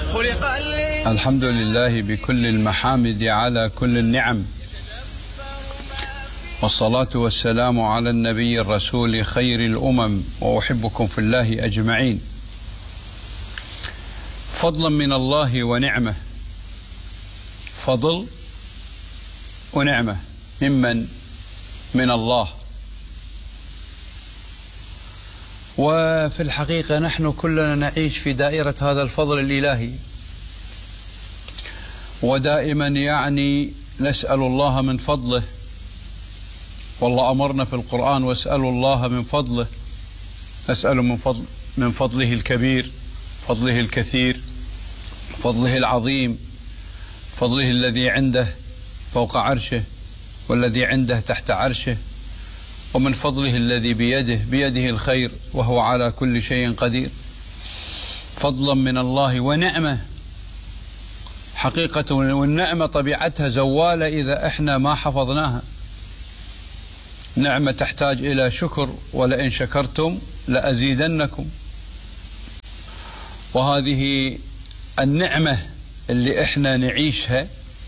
الحمد لله بكل المحامد على كل النعم، والصلاة والسلام على النبي الرسول خير الأمم، وأحبكم في الله أجمعين. فضلا من الله ونعمة، فضل ونعمة من الله. وفي الحقيقة نحن كلنا نعيش في دائرة هذا الفضل الإلهي، ودائما نسأل الله من فضله، والله أمرنا في القرآن واسألوا الله من فضله، نسأل من فضله الكبير، فضله الكثير، فضله العظيم، فضله الذي عنده فوق عرشه والذي عنده تحت عرشه، ومن فضله الذي بيده الخير وهو على كل شيء قدير. فضلا من الله ونعمة حقيقة، والنعمة طبيعتها زوالة إذا احنا ما حفظناها. نعمة تحتاج إلى شكر، ولئن شكرتم لأزيدنكم. وهذه النعمة اللي احنا نعيشها،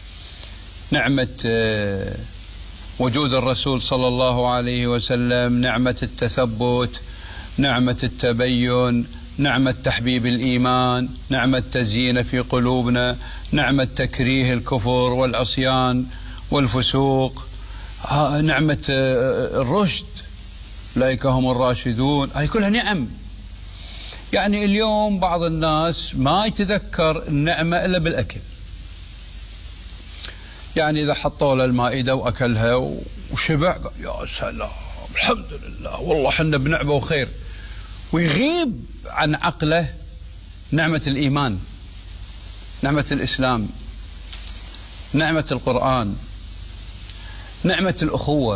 نعمة وجود الرسول صلى الله عليه وسلم، نعمة التثبت، نعمة التبين، نعمة تحبيب الإيمان، نعمة تزيين في قلوبنا، نعمة تكريه الكفر والعصيان والفسوق، نعمة الرشد، أولئك هم الراشدون. هاي كلها نعم. اليوم بعض الناس ما يتذكر النعمة إلا بالأكل. إذا حطوا له المائدة وأكلها وشبع قال يا سلام الحمد لله والله حنا بنعمة وخير، ويغيب عن عقله نعمة الإيمان، نعمة الإسلام، نعمة القرآن، نعمة الأخوة،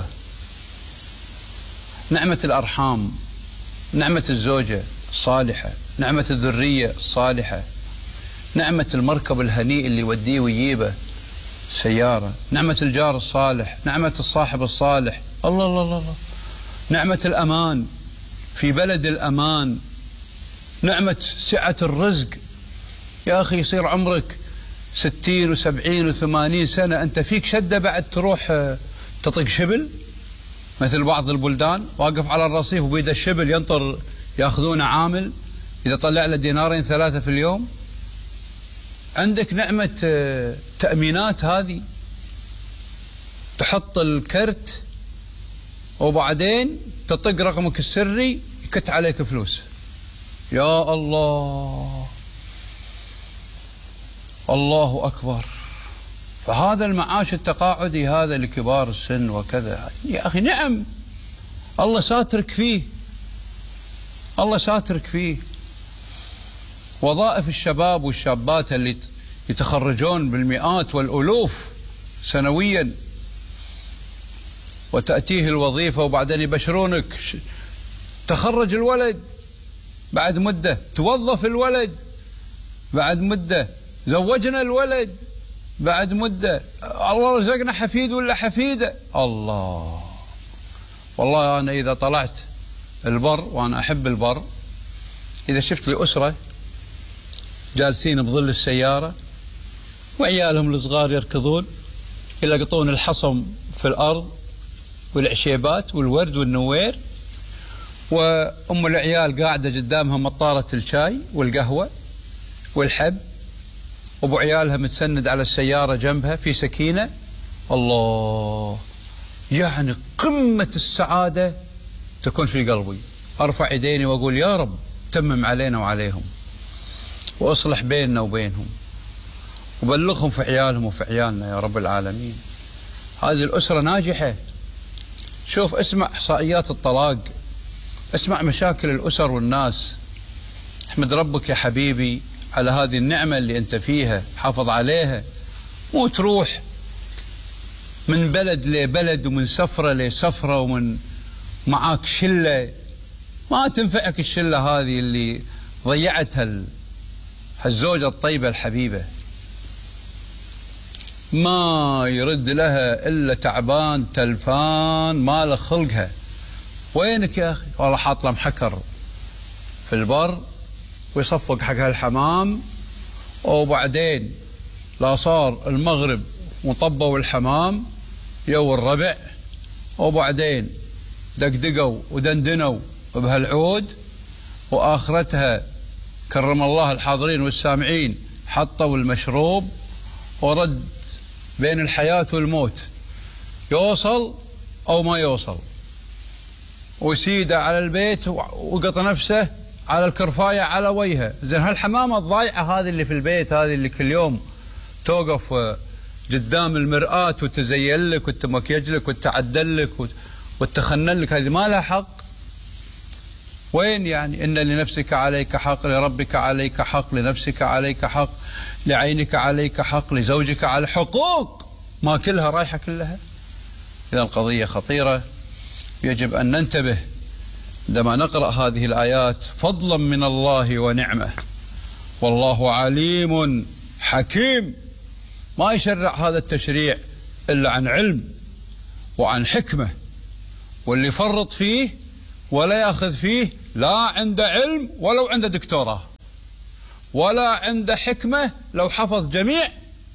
نعمة الأرحام، نعمة الزوجة الصالحة، نعمة الذرية الصالحة، نعمة المركب الهنيء اللي يوديه ويجيبه سيارة، نعمة الجار الصالح، نعمة الصاحب الصالح، الله الله الله، نعمة الأمان في بلد الأمان، نعمة سعة الرزق. يا أخي يصير عمرك 60 و70 و80 سنة أنت فيك شدة بعد تروح تطق شبل، مثل بعض البلدان واقف على الرصيف وبيده الشبل ينطر ياخذونه عامل، إذا طلع له دينارين ثلاثة في اليوم. عندك نعمة تأمينات، هذه تحط الكرت وبعدين تطق رقمك السري يكت عليك فلوس. يا الله الله أكبر. فهذا المعاش التقاعدي هذا لكبار السن وكذا، يا أخي نعم، الله ساترك فيه، الله ساترك فيه. وظائف الشباب والشابات اللي يتخرجون بالمئات والألوف سنويا، وتأتيه الوظيفة وبعدين يبشرونك تخرج الولد بعد مدة، توظف الولد بعد مدة، زوجنا الولد بعد مدة، الله رزقنا حفيد ولا حفيدة. الله والله أنا إذا طلعت البر، وأنا أحب البر، إذا شفت لي أسرة جالسين بظل السيارة وعيالهم الصغار يركضون يلقطون الحصم في الأرض والعشيبات والورد والنوير، وأم العيال قاعدة قدامها مطارة الشاي والقهوة والحب، وأبو عيالها متسند على السيارة جنبها في سكينة. الله، قمة السعادة تكون في قلبي. أرفع يديني وأقول يا رب تمم علينا وعليهم، وأصلح بيننا وبينهم، وبلغهم في عيالهم وفي عيالنا يا رب العالمين. هذه الأسرة ناجحة. شوف، اسمع إحصائيات الطلاق، اسمع مشاكل الأسر والناس. احمد ربك يا حبيبي على هذه النعمة اللي أنت فيها، حافظ عليها، مو تروح من بلد لبلد ومن سفرة لسفرة ومن معاك شلة ما تنفعك الشلة هذه اللي ضيعتها الزوجة الطيبة الحبيبة، ما يرد لها إلا تعبان تلفان ما له خلقها. وينك يا أخي؟ والله حاط له محكر في البر ويصفق حق هالحمام وبعدين لا صار المغرب وطبوا الحمام يو الربع، وبعدين دقدقوا ودندنوا بهالعود، وآخرتها كرم الله الحاضرين والسامعين حطوا المشروب، ورد بين الحياة والموت، يوصل أو ما يوصل، وسيدة على البيت وقط نفسه على الكرفاية على وجهه. زين هالحمامة الضايعة هذه اللي في البيت، هذه اللي كل يوم توقف قدام المرآة وتزين لك وتمكيج لك وتعدل لك وتخنن لك، هذه ما لها حق؟ وين يعني؟ إن لنفسك عليك حق، لربك عليك حق، لنفسك عليك حق، لعينك عليك حق، لزوجك على حقوق، ما كلها رايحة كلها. إذا القضية خطيرة، يجب أن ننتبه عندما نقرأ هذه الآيات فضلا من الله ونعمة. والله عليم حكيم، ما يشرع هذا التشريع إلا عن علم وعن حكمة، واللي يفرط فيه ولا يأخذ فيه لا عنده علم ولو عنده دكتوراه، ولا عنده حكمة لو حفظ جميع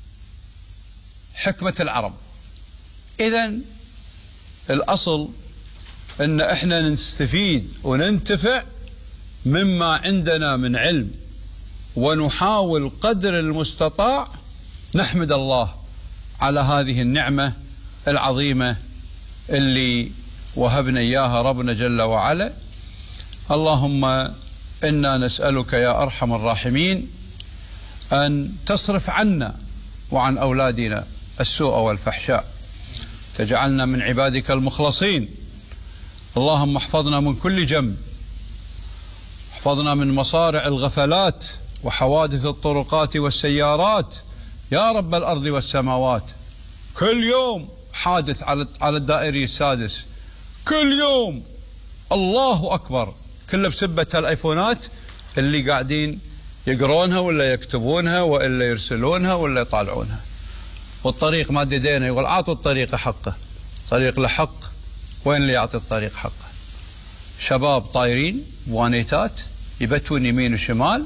حكمة العرب. إذن الأصل أن احنا نستفيد وننتفع مما عندنا من علم، ونحاول قدر المستطاع نحمد الله على هذه النعمة العظيمة اللي وهبنا إياها ربنا جل وعلا. اللهم إنا نسألك يا أرحم الراحمين أن تصرف عنا وعن أولادنا السوء والفحشاء، تجعلنا من عبادك المخلصين. اللهم احفظنا من كل جنب، احفظنا من مصارع الغفلات وحوادث الطرقات والسيارات يا رب الأرض والسماوات. كل يوم حادث على الدائري السادس، كل يوم الله أكبر، كله بسبة الآيفونات اللي قاعدين يقرونها ولا يكتبونها ولا يرسلونها ولا يطالعونها. والطريق ما دينا، يقول أعطوا الطريق حقه، طريق لحق، وين اللي يعطي الطريق حقه؟ شباب طايرين بوانيتات يبتون يمين وشمال،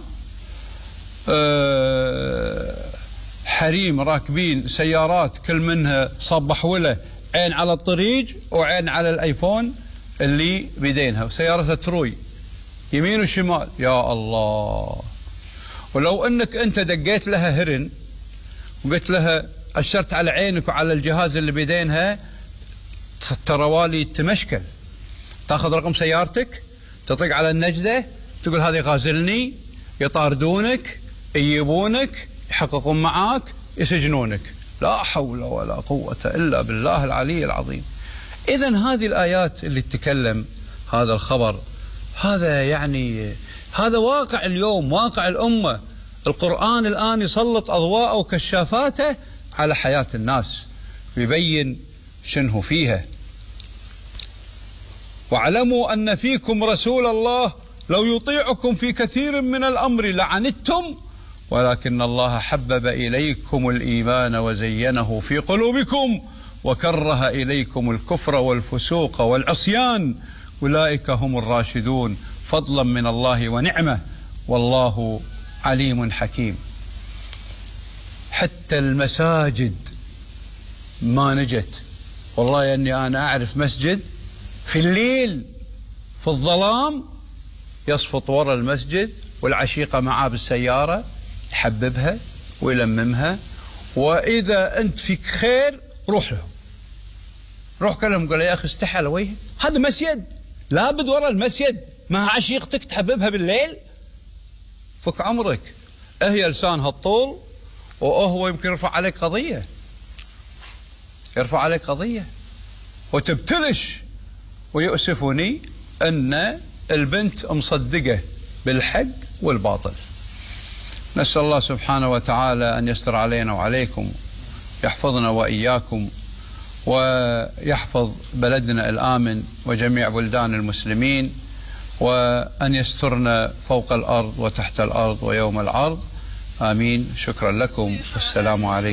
حريم راكبين سيارات كل منها صبح وله عين على الطريق وعين على الايفون اللي بيدينها، وسيارتها تروي يمين وشمال. يا الله، ولو انك انت دقيت لها هرن وقلت لها اشرت على عينك وعلى الجهاز اللي بيدينها، تروالي تمشكل، تاخذ رقم سيارتك تطق على النجدة تقول هذه غازلني، يطاردونك، يجيبونك، يحققون معاك، يسجنونك. لا حول ولا قوة إلا بالله العلي العظيم. إذن هذه الآيات اللي تتكلم هذا الخبر، هذا يعني هذا واقع اليوم، واقع الأمة. القرآن الآن يسلط أضواءه وكشافاته على حياة الناس ويبين شنه فيها. واعلموا أن فيكم رسول الله لو يطيعكم في كثير من الأمر لعنتم ولكن الله حبب إليكم الإيمان وزينه في قلوبكم وكره إليكم الكفر والفسوق والعصيان أولئك هم الراشدون فضلا من الله ونعمة والله عليم حكيم. حتى المساجد ما نجت. والله أني أنا أعرف مسجد في الليل في الظلام يصفط وراء المسجد والعشيقة معاه بالسيارة يحببها ويلممها، وإذا أنت فيك خير روح له، روح كلهم قال يا أخي استحى على وجهك، هذا مسجد لابد وراء المسجد مع عشيقتك تحببها بالليل. فك عمرك، هي لسانها الطول وهو يمكن يرفع عليك قضية، يرفع عليك قضية وتبتلش. ويؤسفني أن البنت مصدقة بالحق والباطل. نسأل الله سبحانه وتعالى أن يستر علينا وعليكم، يحفظنا وإياكم ويحفظ بلدنا الآمن وجميع بلدان المسلمين، وأن يسترنا فوق الأرض وتحت الأرض ويوم العرض. آمين. شكرا لكم والسلام عليكم.